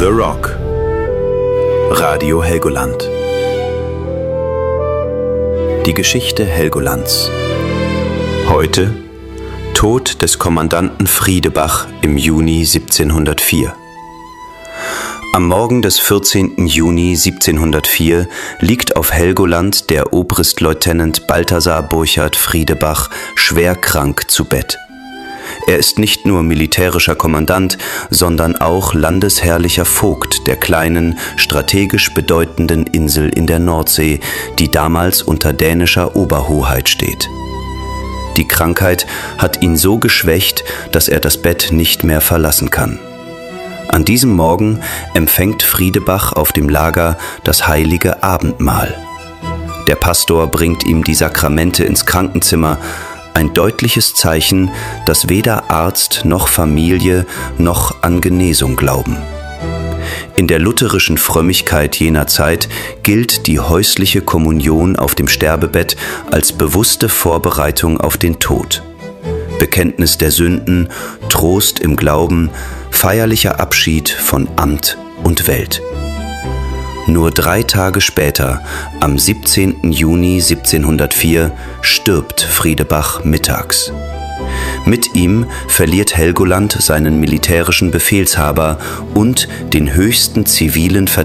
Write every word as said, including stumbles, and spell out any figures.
The Rock. Radio Helgoland. Die Geschichte Helgolands. Heute Tod des Kommandanten Friedebach im Juni siebzehnhundertvier. Am Morgen des vierzehnten Juni siebzehnhundertvier liegt auf Helgoland der Obristleutnant Balthasar Burchard Friedebach schwer krank zu Bett. Er ist nicht nur militärischer Kommandant, sondern auch landesherrlicher Vogt der kleinen, strategisch bedeutenden Insel in der Nordsee, die damals unter dänischer Oberhoheit steht. Die Krankheit hat ihn so geschwächt, dass er das Bett nicht mehr verlassen kann. An diesem Morgen empfängt Friedebach auf dem Lager das heilige Abendmahl. Der Pastor bringt ihm die Sakramente ins Krankenzimmer, ein deutliches Zeichen, dass weder Arzt noch Familie noch an Genesung glauben. In der lutherischen Frömmigkeit jener Zeit gilt die häusliche Kommunion auf dem Sterbebett als bewusste Vorbereitung auf den Tod. Bekenntnis der Sünden, Trost im Glauben, feierlicher Abschied von Amt und Welt. Nur drei Tage später, am siebzehnten Juni siebzehnhundertvier, stirbt Friedebach mittags. Mit ihm verliert Helgoland seinen militärischen Befehlshaber und den höchsten zivilen Vertreter